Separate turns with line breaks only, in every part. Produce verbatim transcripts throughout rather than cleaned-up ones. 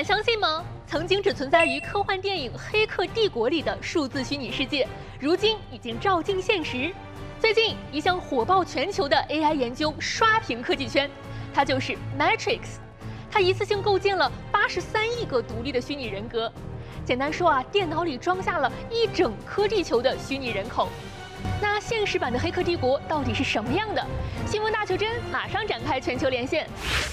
相信吗？曾经只存在于科幻电影《黑客帝国》里的数字虚拟世界，如今已经照进现实。最近，一项火爆全球的 A I 研究刷屏科技圈，它就是 Matrix。它一次性构建了八十三亿个独立的虚拟人格。简单说啊，电脑里装下了一整颗地球的虚拟人口。那现实版的《黑客帝国》到底是什么样的？新闻大求真马上展开全球连线。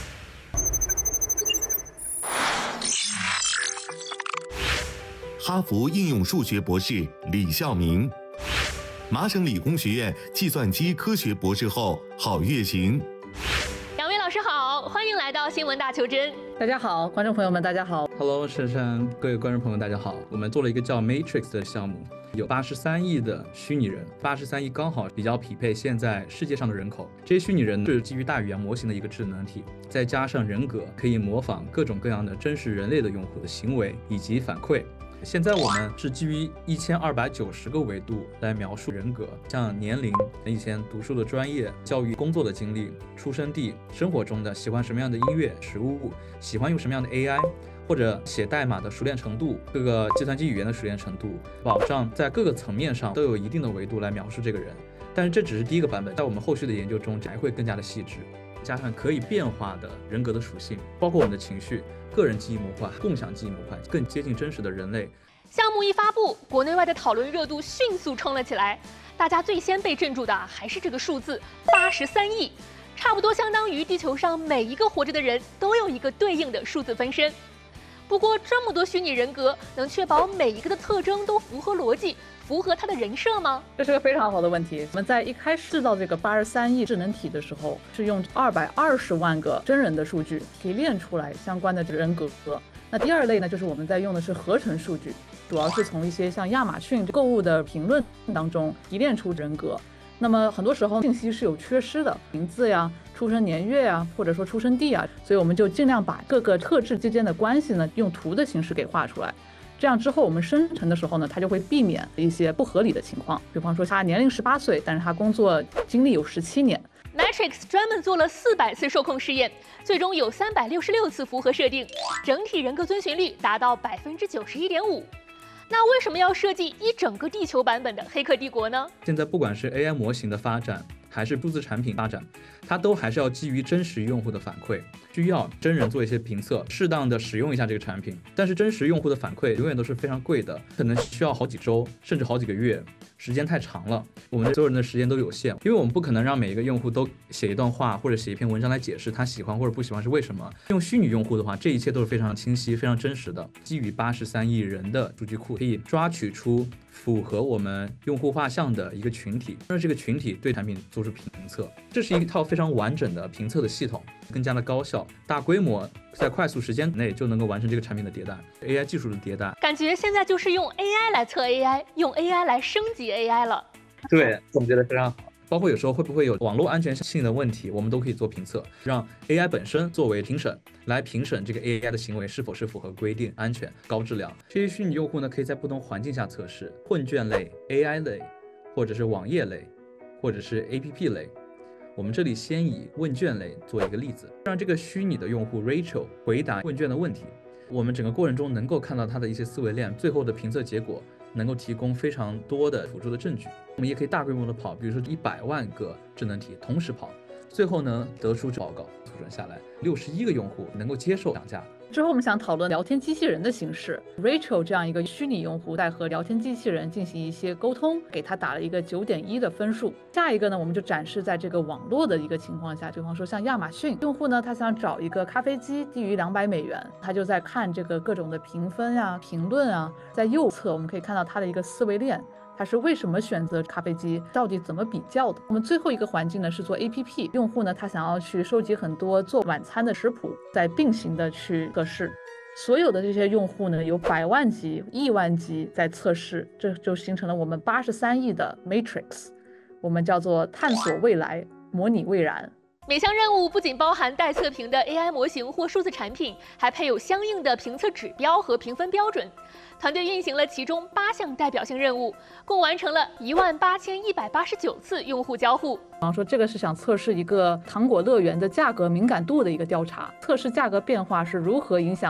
哈佛应用数学博士李孝明，麻省理工学院计算机科学博士后郝月行。
两位老师好，欢迎来到新闻大求真。
大家好，观众朋友们，大家好。
Hello， 珊珊，各位观众朋友们，大家好。我们做了一个叫 Matrix 的项目，有八十三亿的虚拟人，八十三亿刚好比较匹配现在世界上的人口。这些虚拟人是基于大语言模型的一个智能体，再加上人格，可以模仿各种各样的真实人类的用户的行为以及反馈。现在我们是基于一千二百九十个维度来描述人格，像年龄、以前读书的专业、教育工作的经历、出生地、生活中的喜欢什么样的音乐、食物、喜欢用什么样的 A I， 或者写代码的熟练程度、各个计算机语言的熟练程度，保障在各个层面上都有一定的维度来描述这个人。但是这只是第一个版本，在我们后续的研究中还会更加的细致，加上可以变化的人格的属性，包括我们的情绪、个人记忆模块、共享记忆模块，更接近真实的人类。
项目一发布，国内外的讨论热度迅速冲了起来。大家最先被镇住的还是这个数字八十三亿，差不多相当于地球上每一个活着的人都有一个对应的数字分身。不过这么多虚拟人格，能确保每一个的特征都符合逻辑，符合他的人设吗？
这是个非常好的问题。我们在一开始制造这个八十三亿智能体的时候，是用二百二十万个真人的数据提炼出来相关的人格。那第二类呢，就是我们在用的是合成数据，主要是从一些像亚马逊购物的评论当中提炼出人格。那么很多时候信息是有缺失的，名字呀、出生年月呀，或者说出生地啊，所以我们就尽量把各个特质之间的关系呢，用图的形式给画出来。这样之后我们生成的时候呢，它就会避免一些不合理的情况，比方说他年龄十八岁，但是他工作经历有十七年。
Matrix 专门做了四百次受控试验，最终有三百六十六次符合设定，整体人格遵循率达到百分之九十一点五。那为什么要设计一整个地球版本的《黑客帝国》呢？
现在不管是 A I 模型的发展，还是数字产品发展，它都还是要基于真实用户的反馈，需要真人做一些评测，适当的使用一下这个产品。但是真实用户的反馈永远都是非常贵的，可能需要好几周，甚至好几个月，时间太长了，我们所有人的时间都有限，因为我们不可能让每一个用户都写一段话或者写一篇文章来解释他喜欢或者不喜欢是为什么。用虚拟用户的话，这一切都是非常清晰、非常真实的，基于八十三亿人的数据库，可以抓取出符合我们用户画像的一个群体，让这个群体对产品做出评测。这是一套非常完整的评测的系统，更加的高效、大规模，在快速时间内就能够完成这个产品的迭代， A I 技术的迭代。
感觉现在就是用 A I 来测 A I， 用 A I 来升级 A I 了。
对，总结得非常好。包括有时候会不会有网络安全性的问题，我们都可以做评测，让 A I 本身作为评审来评审这个 A I 的行为是否是符合规定、安全、高质量。这些虚拟用户呢，可以在不同环境下测试，混卷类、A I 类，或者是网页类，或者是 A P P 类。我们这里先以问卷类做一个例子，让这个虚拟的用户 Rachel 回答问卷的问题，我们整个过程中能够看到他的一些思维链，最后的评测结果能够提供非常多的辅助的证据。我们也可以大规模的跑，比如说一百万个智能体同时跑，最后呢得出报告，促准下来六十一个用户能够接受涨价。
之后我们想讨论聊天机器人的形式， Rachel 这样一个虚拟用户在和聊天机器人进行一些沟通，给他打了一个 九点一 的分数。下一个呢，我们就展示在这个网络的一个情况下，比方说像亚马逊用户呢，他想找一个咖啡机低于两百美元，他就在看这个各种的评分啊、评论啊。在右侧我们可以看到他的一个思维链，他是为什么选择咖啡机，到底怎么比较的。我们最后一个环境呢是做 A P P 用户呢，他想要去收集很多做晚餐的食谱，再并行的去测试。所有的这些用户呢，有百万级、亿万级在测试，这就形成了我们八十三亿的 Matrix， 我们叫做探索未来，模拟未然。
每项任务不仅包含待测评的 A I 模型或数字产品，还配有相应的评测指标和评分标准。团队运行了其中八项代表性任务，共完成了一万八千一百八十九次用户交互。
比方说，这个是想测试一个糖果乐园的价格敏感度的一个调查，测试价格变化是如何影响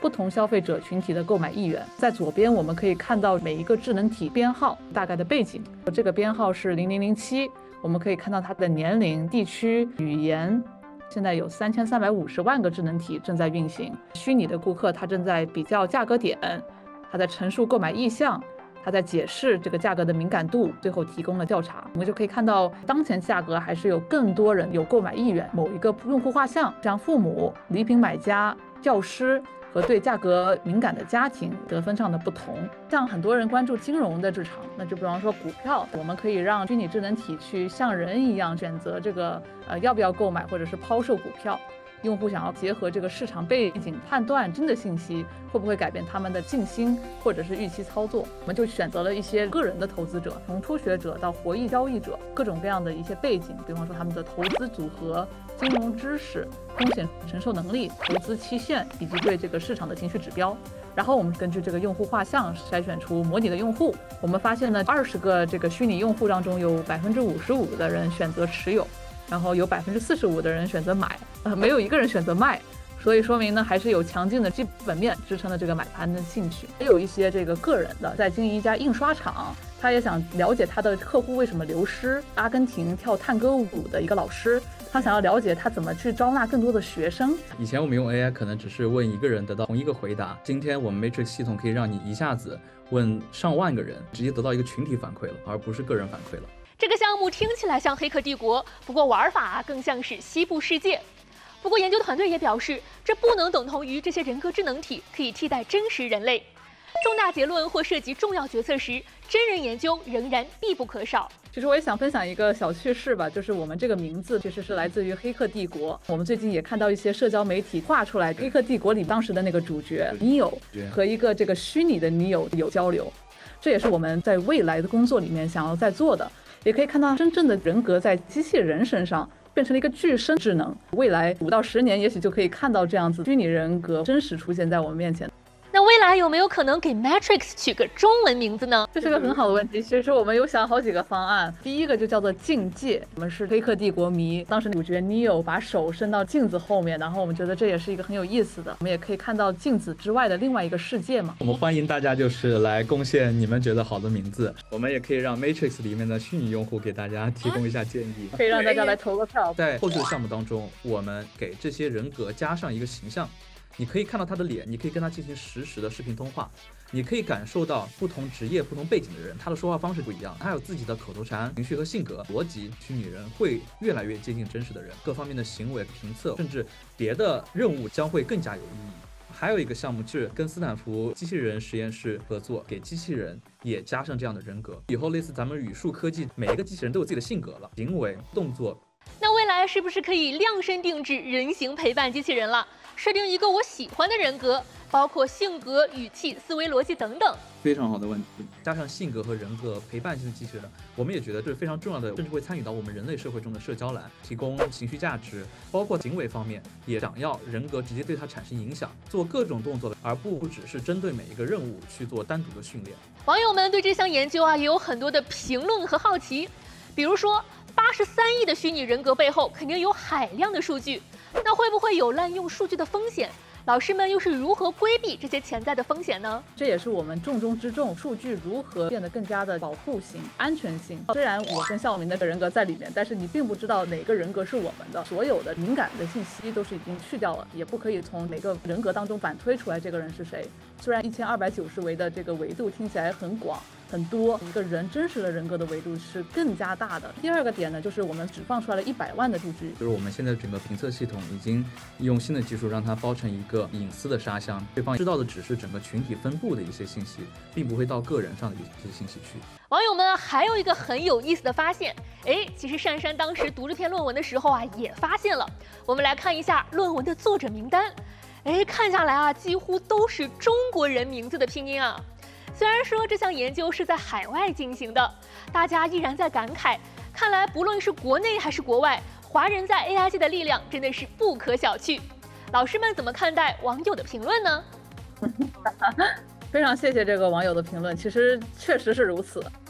不同消费者群体的购买意愿。在左边我们可以看到每一个智能体编号大概的背景，这个编号是零零零七，我们可以看到它的年龄、地区、语言。现在有三千三百五十万个智能体正在运行，虚拟的顾客他正在比较价格点，他在陈述购买意向，他在解释这个价格的敏感度，最后提供了调查。我们就可以看到当前价格还是有更多人有购买意愿，某一个用户画像，像父母、礼品买家、教师和对价格敏感的家庭得分上的不同。像很多人关注金融的市场，那就比方说股票，我们可以让虚拟智能体去像人一样选择这个呃要不要购买或者是抛售股票。用户想要结合这个市场背景判断真的信息会不会改变他们的信心或者是预期操作，我们就选择了一些个人的投资者，从初学者到活跃交易者，各种各样的一些背景，比方说他们的投资组合、金融知识、风险承受能力、投资期限以及对这个市场的情绪指标。然后我们根据这个用户画像筛选出模拟的用户。我们发现呢，二十个这个虚拟用户当中有百分之五十五的人选择持有，然后有百分之四十五的人选择买，呃，没有一个人选择卖，所以说明呢，还是有强劲的基本面支撑了这个买盘的兴趣。也有一些这个个人的在经营一家印刷厂，他也想了解他的客户为什么流失。阿根廷跳探戈舞的一个老师，他想要了解他怎么去招纳更多的学生。
以前我们用 A I 可能只是问一个人得到同一个回答，今天我们 Matrix 系统可以让你一下子问上万个人，直接得到一个群体反馈了，而不是个人反馈了。
这个项目听起来像《黑客帝国》，不过玩法更像是西部世界。不过研究团队也表示，这不能等同于这些人格智能体可以替代真实人类。重大结论或涉及重要决策时，真人研究仍然必不可少。
其实我也想分享一个小趣事吧，就是我们这个名字其实是来自于《黑客帝国》。我们最近也看到一些社交媒体画出来，《黑客帝国》里当时的那个主角 Neo 和一个这个虚拟的 Neo 有交流，这也是我们在未来的工作里面想要在做的。也可以看到真正的人格在机器人身上变成了一个具身智能，未来五到十年也许就可以看到这样子虚拟人格真实出现在我们面前。
那未来有没有可能给 Matrix 取个中文名字呢？
这是个很好的问题。其实我们有想好几个方案，第一个就叫做境界。我们是黑客帝国迷，当时主角 Neo 把手伸到镜子后面，然后我们觉得这也是一个很有意思的，我们也可以看到镜子之外的另外一个世界嘛。
我们欢迎大家就是来贡献你们觉得好的名字，我们也可以让 Matrix 里面的虚拟用户给大家提供一下建议，
可以让大家来投个票。
在后续的项目当中，我们给这些人格加上一个形象。你可以看到他的脸，你可以跟他进行实时的视频通话，你可以感受到不同职业、不同背景的人，他的说话方式不一样，他有自己的口头禅、情绪和性格逻辑。虚拟人会越来越接近真实的人，各方面的行为评测，甚至别的任务将会更加有意义。还有一个项目是跟斯坦福机器人实验室合作，给机器人也加上这样的人格。以后类似咱们语数科技，每一个机器人都有自己的性格了，行为、动作。
那未来是不是可以量身定制人形陪伴机器人了？设定一个我喜欢的人格，包括性格、语气、思维逻辑等等。
非常好的问题，加上性格和人格陪伴性的机器人，我们也觉得这是非常重要的，甚至会参与到我们人类社会中的社交栏，提供情绪价值，包括行为方面，也想要人格直接对它产生影响，做各种动作的，而不只是针对每一个任务去做单独的训练。
网友们对这项研究啊也有很多的评论和好奇，比如说八十三亿的虚拟人格背后肯定有海量的数据，那会不会有滥用数据的风险？老师们又是如何规避这些潜在的风险呢？
这也是我们重中之重，数据如何变得更加的保护性、安全性。虽然我跟孝明的人格在里面，但是你并不知道哪个人格是我们的，所有的敏感的信息都是已经去掉了，也不可以从每个人格当中反推出来这个人是谁。虽然一千二百九十维的这个维度听起来很广很多，一个人真实的人格的维度是更加大的。第二个点呢，就是我们只放出来了一百万的数据，
就是我们现在整个评测系统已经用新的技术让它包成一个隐私的沙箱，对方知道的只是整个群体分布的一些信息，并不会到个人上的一些信息去。
网友们还有一个很有意思的发现，哎，其实珊珊当时读这篇论文的时候啊，也发现了。我们来看一下论文的作者名单，哎，看下来啊，几乎都是中国人名字的拼音啊。虽然说这项研究是在海外进行的，大家依然在感慨，看来不论是国内还是国外，华人在 A I 界的力量真的是不可小觑。老师们怎么看待网友的评论呢？
非常谢谢这个网友的评论，其实确实是如此。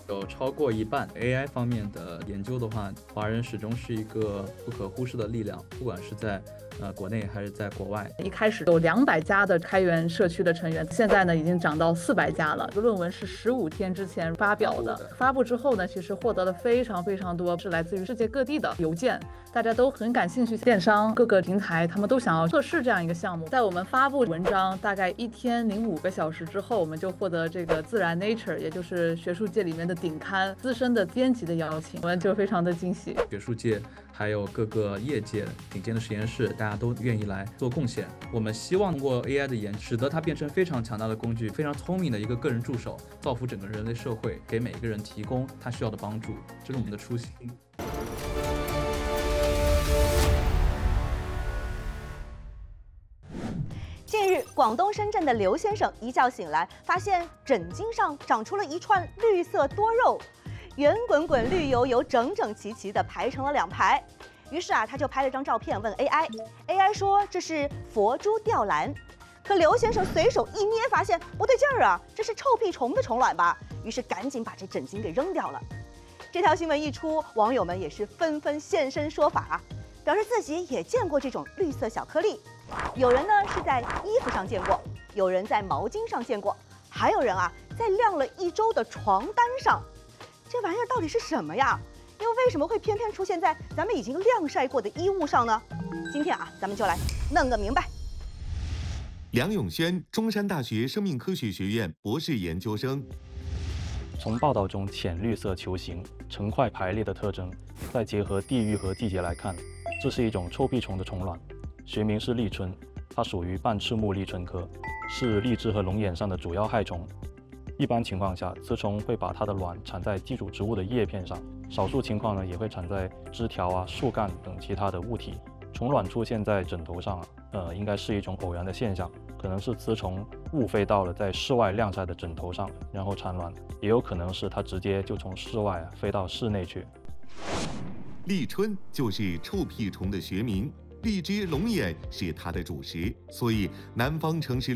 有超过一半 A I 方面的研究的话，华人始终是一个不可忽视的力量，不管是在呃国内还是在国外。
一开始有两百家的开源社区的成员，现在呢已经涨到四百家了。这个论文是十五天之前发表的，发布之后呢，其实获得了非常非常多是来自于世界各地的邮件，大家都很感兴趣。电商各个平台他们都想要测试这样一个项目。在我们发布文章大概一天零五个小时之后，我们就获得这个自然 Nature， 也就是学术界里面的顶刊资深的编辑的邀请，我们就非常的惊喜。
学术界还有各个业界顶尖的实验室，大家都愿意来做贡献。我们希望通过 A I 的研，使得它变成非常强大的工具，非常聪明的一个个人助手，造福整个人类社会，给每一个人提供他需要的帮助，这是我们的初心。
近日，广东深圳的刘先生一觉醒来，发现枕巾上长出了一串绿色多肉，圆滚滚绿油油，整整齐齐地排成了两排。于是啊，他就拍了张照片问 A I，A I 说这是佛珠吊兰。可刘先生随手一捏，发现不对劲儿啊，这是臭屁虫的虫卵吧？于是赶紧把这枕巾给扔掉了。这条新闻一出，网友们也是纷纷现身说法，表示自己也见过这种绿色小颗粒。有人呢是在衣服上见过，有人在毛巾上见过，还有人啊在晾了一周的床单上。这玩意儿到底是什么呀？又为什么会偏偏出现在咱们已经晾晒过的衣物上呢？今天啊，咱们就来弄个明白。
梁永轩，中山大学生命科学学院博士研究生。
从报道中浅绿色球形、成块排列的特征，再结合地域和季节来看，这是一种臭屁虫的虫卵，学名是立春，它属于半翅目立春科，是荔枝和龙眼上的主要害虫。一般情况下，雌虫会把它的卵产在寄主植物的叶片上，少数情况呢也会产在枝条啊、树干等其他的物体。虫卵出现在枕头上啊，呃，应该是一种偶然的现象，可能是雌虫误飞到了在室外晾晒的枕头上，然后产卵，也有可能是它直接就从室外啊飞到室内去。
立春就是臭屁虫的学名，荔枝、龙眼是它的主食，所以南方城市